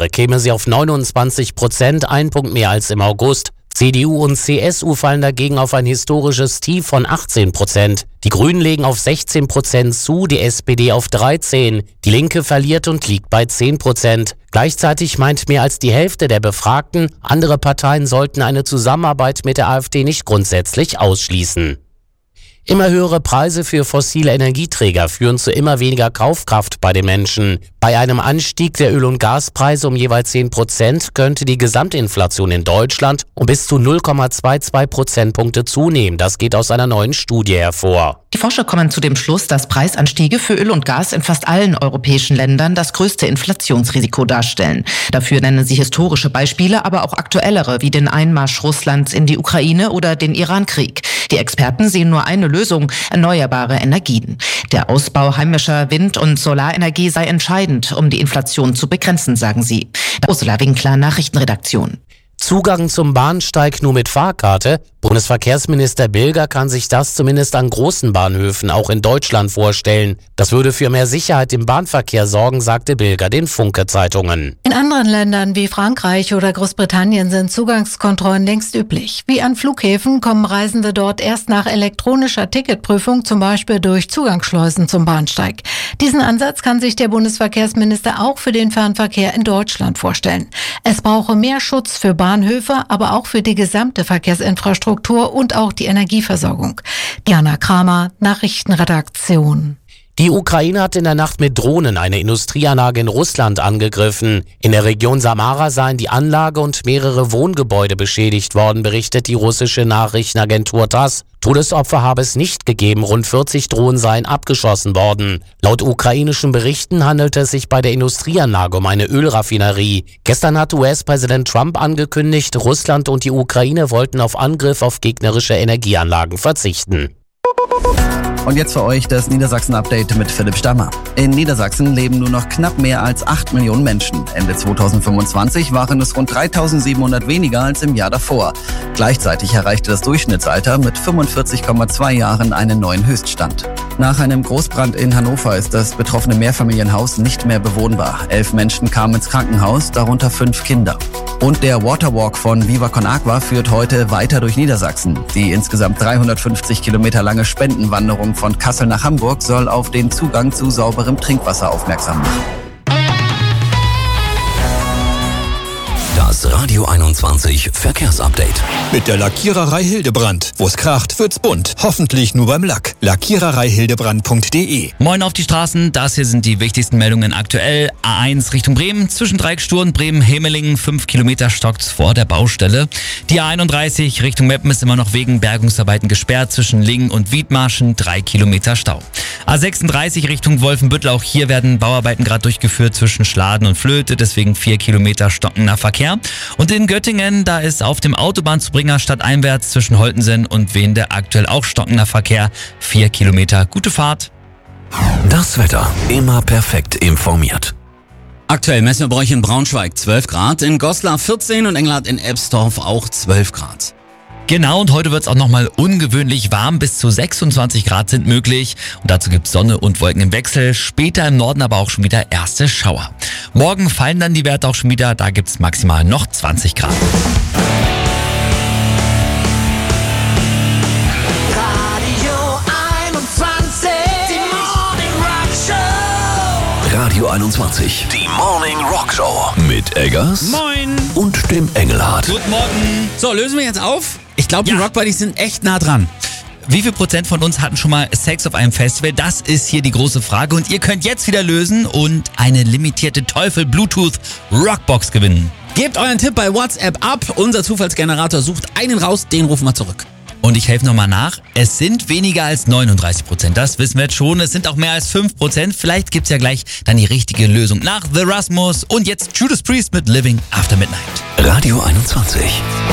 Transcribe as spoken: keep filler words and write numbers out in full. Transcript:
wäre, käme sie auf neunundzwanzig Prozent, ein Punkt mehr als im August. C D U und C S U fallen dagegen auf ein historisches Tief von achtzehn Prozent. Die Grünen legen auf sechzehn Prozent zu, die S P D auf dreizehn. Die Linke verliert und liegt bei zehn Prozent. Gleichzeitig meint mehr als die Hälfte der Befragten, andere Parteien sollten eine Zusammenarbeit mit der AfD nicht grundsätzlich ausschließen. Immer höhere Preise für fossile Energieträger führen zu immer weniger Kaufkraft bei den Menschen. Bei einem Anstieg der Öl- und Gaspreise um jeweils zehn Prozent könnte die Gesamtinflation in Deutschland um bis zu null Komma zweiundzwanzig Prozentpunkte zunehmen. Das geht aus einer neuen Studie hervor. Die Forscher kommen zu dem Schluss, dass Preisanstiege für Öl und Gas in fast allen europäischen Ländern das größte Inflationsrisiko darstellen. Dafür nennen sie historische Beispiele, aber auch aktuellere, wie den Einmarsch Russlands in die Ukraine oder den Irankrieg. Die Experten sehen nur eine Lösung: erneuerbare Energien. Der Ausbau heimischer Wind- und Solarenergie sei entscheidend, um die Inflation zu begrenzen, sagen sie. Ursula Winkler, Nachrichtenredaktion. Zugang zum Bahnsteig nur mit Fahrkarte? Bundesverkehrsminister Bilger kann sich das zumindest an großen Bahnhöfen auch in Deutschland vorstellen. Das würde für mehr Sicherheit im Bahnverkehr sorgen, sagte Bilger den Funke-Zeitungen. In anderen Ländern wie Frankreich oder Großbritannien sind Zugangskontrollen längst üblich. Wie an Flughäfen kommen Reisende dort erst nach elektronischer Ticketprüfung, zum Beispiel durch Zugangsschleusen zum Bahnsteig. Diesen Ansatz kann sich der Bundesverkehrsminister auch für den Fernverkehr in Deutschland vorstellen. Es brauche mehr Schutz für Bahnhöfe, aber auch für die gesamte Verkehrsinfrastruktur und auch die Energieversorgung. Diana Kramer, Nachrichtenredaktion. Die Ukraine hat in der Nacht mit Drohnen eine Industrieanlage in Russland angegriffen. In der Region Samara seien die Anlage und mehrere Wohngebäude beschädigt worden, berichtet die russische Nachrichtenagentur TASS. Todesopfer habe es nicht gegeben, rund vierzig Drohnen seien abgeschossen worden. Laut ukrainischen Berichten handelte es sich bei der Industrieanlage um eine Ölraffinerie. Gestern hat U S-Präsident Trump angekündigt, Russland und die Ukraine wollten auf Angriff auf gegnerische Energieanlagen verzichten. Und jetzt für euch das Niedersachsen-Update mit Philipp Stammer. In Niedersachsen leben nur noch knapp mehr als acht Millionen Menschen. Ende zweitausendfünfundzwanzig waren es rund dreitausendsiebenhundert weniger als im Jahr davor. Gleichzeitig erreichte das Durchschnittsalter mit fünfundvierzig Komma zwei Jahren einen neuen Höchststand. Nach einem Großbrand in Hannover ist das betroffene Mehrfamilienhaus nicht mehr bewohnbar. Elf Menschen kamen ins Krankenhaus, darunter fünf Kinder. Und der Waterwalk von Viva Con Agua führt heute weiter durch Niedersachsen. Die insgesamt dreihundertfünfzig Kilometer lange Spendenwanderung von Kassel nach Hamburg soll auf den Zugang zu sauberem Trinkwasser aufmerksam machen. Das Radio einundzwanzig Verkehrsupdate. Mit der Lackiererei Hildebrand. Wo's kracht, wird's bunt. Hoffentlich nur beim Lack. Lackiererei hildebrand punkt de. Moin auf die Straßen. Das hier sind die wichtigsten Meldungen aktuell. A eins Richtung Bremen. Zwischen Dreieckstur und Bremen-Hemelingen. Fünf Kilometer stockt's vor der Baustelle. Die A einunddreißig Richtung Meppen ist immer noch wegen Bergungsarbeiten gesperrt. Zwischen Lingen und Wiedmarschen. Drei Kilometer Stau. A sechsunddreißig Richtung Wolfenbüttel. Auch hier werden Bauarbeiten gerade durchgeführt zwischen Schladen und Flöte. Deswegen vier Kilometer stockender Verkehr. Und in Göttingen, da ist auf dem Autobahnzubringer stadteinwärts zwischen Holtensen und Wende aktuell auch stockender Verkehr. Vier Kilometer. Gute Fahrt. Das Wetter. Immer perfekt informiert. Aktuell messen wir bei euch in Braunschweig zwölf Grad, in Goslar vierzehn und Englert in Ebsdorf auch zwölf Grad. Genau, und heute wird es auch nochmal ungewöhnlich warm. Bis zu sechsundzwanzig Grad sind möglich. Und dazu gibt es Sonne und Wolken im Wechsel. Später im Norden aber auch schon wieder erste Schauer. Morgen fallen dann die Werte auch schon wieder. Da gibt es maximal noch zwanzig Grad. Radio einundzwanzig. Die Morning Rock Show. Radio einundzwanzig. Die Morning Rock Show. Mit Eggers. Moin. Und dem Engelhardt. Guten Morgen. So, lösen wir jetzt auf? Ich glaube, die Ja. Rock Buddies sind echt nah dran. Wie viel Prozent von uns hatten schon mal Sex auf einem Festival? Das ist hier die große Frage. Und ihr könnt jetzt wieder lösen und eine limitierte Teufel Bluetooth Rockbox gewinnen. Gebt euren Tipp bei WhatsApp ab. Unser Zufallsgenerator sucht einen raus, den rufen wir zurück. Und ich helfe nochmal nach. Es sind weniger als neununddreißig Prozent. Das wissen wir jetzt schon. Es sind auch mehr als fünf Prozent. Vielleicht gibt's ja gleich dann die richtige Lösung nach The Rasmus. Und jetzt Judas Priest mit Living After Midnight. Radio einundzwanzig.